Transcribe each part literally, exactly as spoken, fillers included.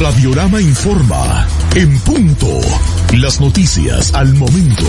Radiorama informa. En punto. Las noticias al momento.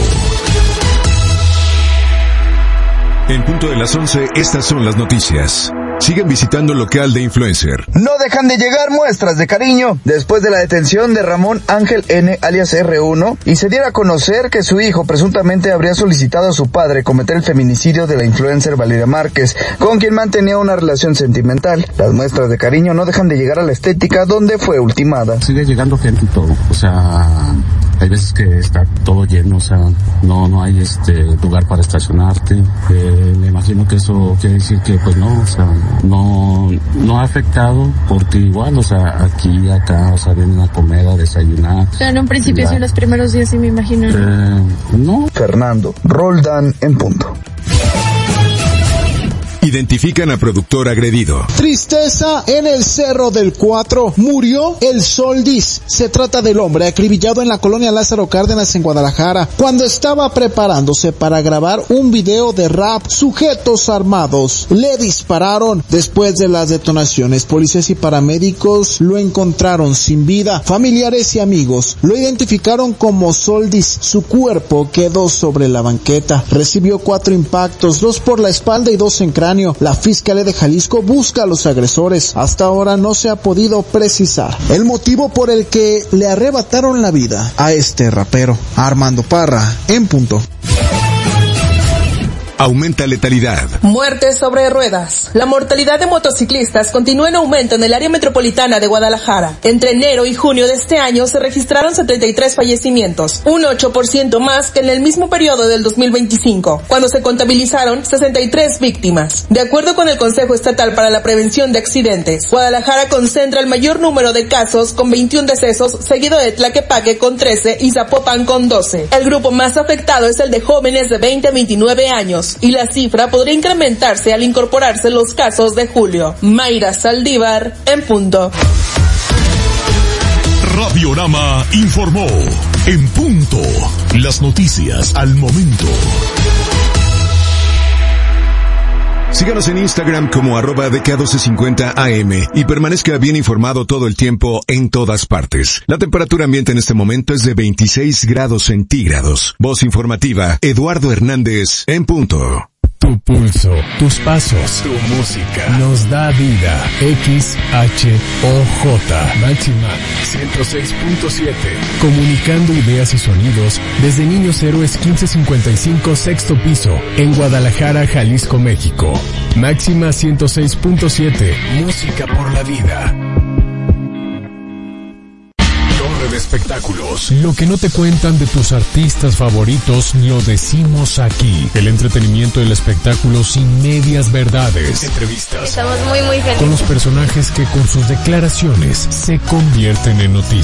En punto de las once, estas son las noticias. Siguen visitando local de influencer. No dejan de llegar muestras de cariño después de la detención de Ramón Ángel N, alias erre uno, y se diera a conocer que su hijo presuntamente habría solicitado a su padre cometer el feminicidio de la influencer Valeria Márquez, con quien mantenía una relación sentimental. Las muestras de cariño no dejan de llegar a la estética donde fue ultimada. Sigue llegando gente y todo, o sea, hay veces que está todo lleno, o sea, no no hay este lugar para estacionarte. Eh, me imagino que eso quiere decir que pues no, o sea, no no ha afectado porque igual, o sea, aquí y acá, o sea, vienen a comer, a desayunar. O sea, en un principio sí, en los primeros días sí me imagino. Eh, no. Fernando Roldán en punto. Identifican a productor agredido. Tristeza en el Cerro del Cuatro. Murió el Soldis. Se trata del hombre acribillado en la colonia Lázaro Cárdenas en Guadalajara cuando estaba preparándose para grabar un video de rap. Sujetos armados le dispararon. Después de las detonaciones, policías y paramédicos lo encontraron sin vida. Familiares y amigos lo identificaron como Soldis. Su cuerpo quedó sobre la banqueta. Recibió cuatro impactos, dos por la espalda y dos en cráneo. La Fiscalía de Jalisco busca a los agresores. Hasta ahora no se ha podido precisar el motivo por el que le arrebataron la vida a este rapero. Armando Parra, en punto. Aumenta letalidad. Muertes sobre ruedas. La mortalidad de motociclistas continúa en aumento en el área metropolitana de Guadalajara. Entre enero y junio de este año se registraron setenta y tres fallecimientos, un ocho por ciento más que en el mismo periodo del dos mil veinticinco, cuando se contabilizaron sesenta y tres víctimas. De acuerdo con el Consejo Estatal para la Prevención de Accidentes, Guadalajara concentra el mayor número de casos con veintiún decesos, seguido de Tlaquepaque con trece y Zapopan con doce. El grupo más afectado es el de jóvenes de veinte a veintinueve años, y la cifra podría incrementarse al incorporarse los casos de julio. Mayra Saldívar, en punto. Radiorama informó. En punto. Las noticias al momento. Síganos en Instagram como arroba D K doce cincuenta A M y permanezca bien informado todo el tiempo en todas partes. La temperatura ambiente en este momento es de veintiséis grados centígrados. Voz informativa, Eduardo Hernández, en punto. Tu pulso, tus pasos, tu música, nos da vida. X H O J, Máxima ciento seis punto siete. Comunicando ideas y sonidos desde Niños Héroes quince cincuenta y cinco, sexto piso, en Guadalajara, Jalisco, México. Máxima ciento seis punto siete, música por la vida. De espectáculos. Lo que no te cuentan de tus artistas favoritos lo decimos aquí. El entretenimiento del espectáculo sin medias verdades. Entrevistas. Estamos muy muy felices con los personajes que con sus declaraciones se convierten en noticias.